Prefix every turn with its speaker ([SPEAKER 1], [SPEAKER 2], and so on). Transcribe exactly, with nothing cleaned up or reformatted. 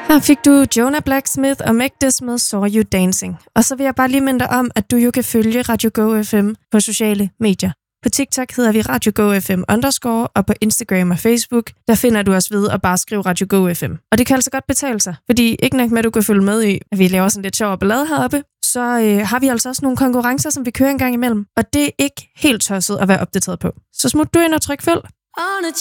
[SPEAKER 1] Her fik du Jonah Blacksmith og Meg This med Saw You Dancing. Og så vil jeg bare lige minde dig om, at du jo kan følge Radio Go F M på sociale medier. På TikTok hedder vi Radio Go F M underscore, og på Instagram og Facebook, der finder du os ved at bare skrive Radio Go F M. Og det kan altså godt betale sig, fordi ikke nok med, at du kan følge med i, at vi laver sådan lidt sjov og ballade heroppe, så øh, har vi altså også nogle konkurrencer, som vi kører en gang imellem. Og det er ikke helt tosset at være opdateret på. Så smut du ind og tryk følg.